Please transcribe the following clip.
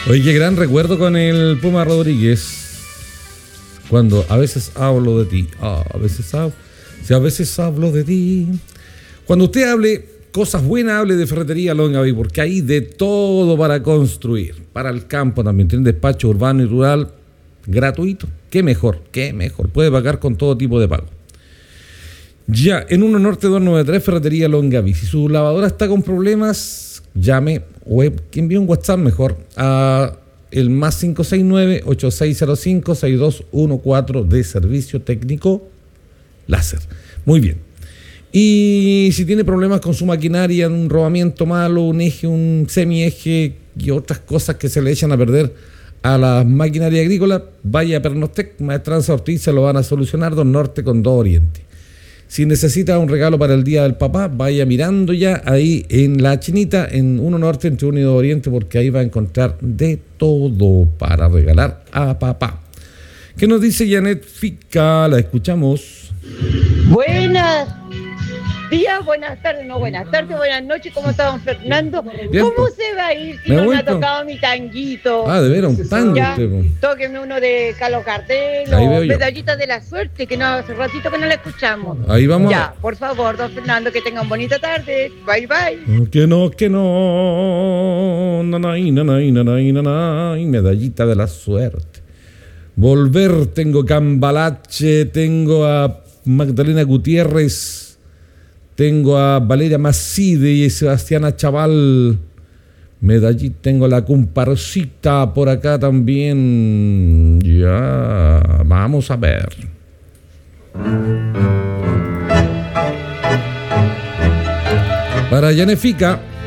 Oye, qué gran recuerdo con el Puma Rodríguez. Cuando a veces hablo de ti. A veces hablo de ti. Cuando usted hable cosas buenas, hable de Ferretería Longaví, porque hay de todo para construir. Para el campo también. Tienen despacho urbano y rural gratuito. Qué mejor. Puede pagar con todo tipo de pago. Ya, en 1 Norte 293, Ferretería Longaví. Si su lavadora está con problemas, llame o envíe un WhatsApp mejor a el más 569-8605-6214 de servicio técnico láser. Muy bien. Y si tiene problemas con su maquinaria, un rodamiento malo, un eje, un semieje y otras cosas que se le echan a perder a la maquinaria agrícola, vaya a Pernostec, Maestranza Ortiz, se lo van a solucionar. 2 Norte con 2 Oriente. Si necesita un regalo para el Día del Papá, vaya mirando ya ahí en La Chinita, en 1 Norte, entre 1 y 2 Oriente, porque ahí va a encontrar de todo para regalar a papá. ¿Qué nos dice Janet Fica? La escuchamos. Buenos días, buenas tardes, buenas noches. ¿Cómo está don Fernando? Bien, ¿Cómo se va a ir si no me ha tocado mi tanguito? De veras, un tango. Tóqueme uno de Carlos Gardel o Medallita de la Suerte, que no hace ratito que no la escuchamos. Ahí vamos. Ya, por favor, don Fernando, que tengan bonita tarde. Bye, bye. Que no. Nanay, Medallita de la Suerte. Volver, tengo Cambalache, tengo a Magdalena Gutiérrez, tengo a Valeria Macide y Sebastiana Chaval. Medallita, tengo la comparsita por acá también. Ya, vamos a ver. Para Yanefica,